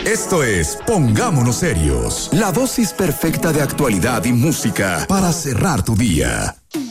Esto es Pongámonos Serios, la dosis perfecta de actualidad y música para cerrar tu día.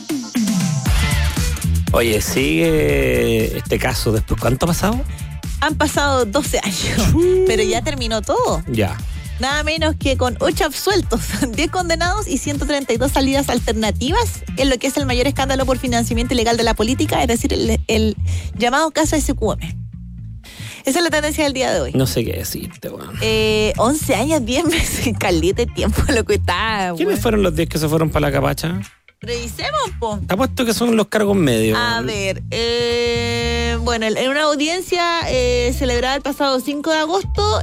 Oye, sigue este caso después. ¿Cuánto ha pasado? Han pasado 12 años, pero ya terminó todo. Ya. Nada menos que con 8 absueltos, 10 condenados y 132 salidas alternativas en lo que es el mayor escándalo por financiamiento ilegal de la política, es decir, el llamado caso SQM. Esa es la tendencia del día de hoy. No sé qué decirte, weón. 11 años, 10 meses, caleta de tiempo lo que está. ¿Quiénes fueron los 10 que se fueron para la capacha? Revisemos, po. Te apuesto que son los cargos medios. A ver, bueno, en una audiencia celebrada el pasado 5 de agosto,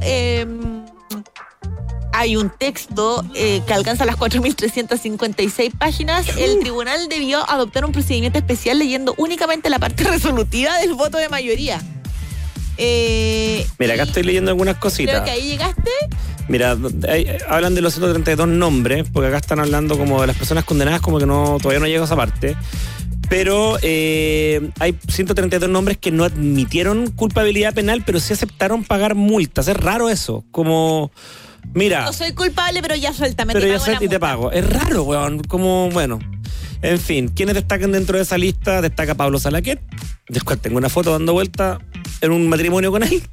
hay un texto que alcanza las 4.356 páginas. El tribunal debió adoptar un procedimiento especial leyendo únicamente la parte resolutiva del voto de mayoría. Mira, acá estoy leyendo algunas cositas. Creo que ahí llegaste. Mira, hablan de los 132 nombres, porque acá están hablando como de las personas condenadas, como que todavía no llega a esa parte. Pero hay 132 nombres que no admitieron culpabilidad penal, pero sí aceptaron pagar multas. Es raro eso, como... Mira, no soy culpable, pero ya suéltame. Pero ya suelta y te pago. Es raro, weón. Como, bueno. En fin, ¿quiénes destacan dentro de esa lista? Destaca Pablo Salaquet, del cual tengo una foto dando vuelta en un matrimonio con él.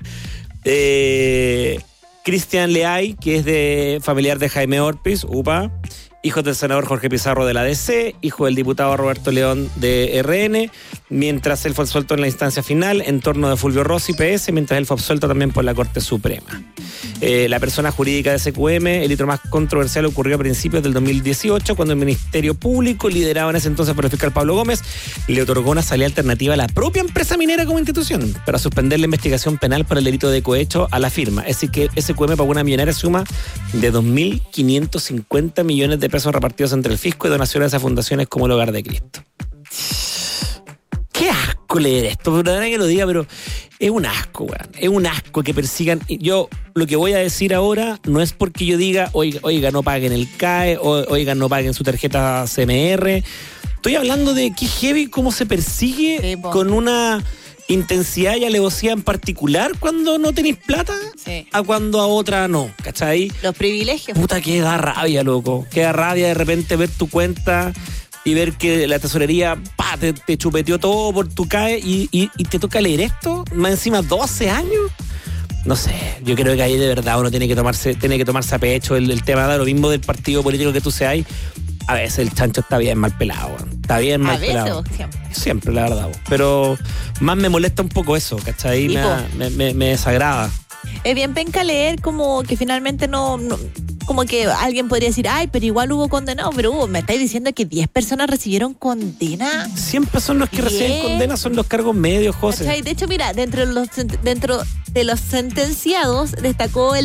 Cristian Leay, que es familiar de Jaime Orpiz, UPA. Hijo del senador Jorge Pizarro de la DC, hijo del diputado Roberto León de RN, mientras él fue absuelto en la instancia final, en torno de Fulvio Rossi, PS, mientras él fue absuelto también por la Corte Suprema. La persona jurídica de SQM, el hito más controversial, ocurrió a principios del 2018, cuando el Ministerio Público, liderado en ese entonces por el fiscal Pablo Gómez, le otorgó una salida alternativa a la propia empresa minera como institución, para suspender la investigación penal por el delito de cohecho a la firma. Es decir, que SQM pagó una millonaria suma de 2.550 millones de pesos repartidos entre el fisco y donaciones a fundaciones como el Hogar de Cristo. Qué asco leer esto, perdona que lo diga, pero es un asco, weón. Es un asco que persigan. Yo lo que voy a decir ahora no es porque yo diga, oiga, no paguen el CAE, oiga, no paguen su tarjeta CMR. Estoy hablando de qué heavy, cómo se persigue con una intensidad y alevosía en particular cuando no tenéis plata, a cuando a otra no, ¿cachai? Los privilegios. Puta, que da rabia, loco. Que da rabia de repente ver tu cuenta y ver que la tesorería te chupeteó todo por tu CAE y te toca leer esto, más encima 12 años. No sé, yo creo que ahí de verdad uno tiene que tomarse a pecho el tema de lo mismo del partido político que tú seas. A veces el chancho está bien mal pelado, está bien mal pelado. Siempre, la verdad. Pero más me molesta un poco eso, ¿cachai? Me desagrada. Es bien penca leer como que finalmente no como que alguien podría decir, ay, pero igual hubo condenados, pero me estáis diciendo que 10 personas recibieron condena. Siempre son los que reciben condena, son los cargos medios, José. ¿Cachai? De hecho, mira, dentro de los sentenciados destacó el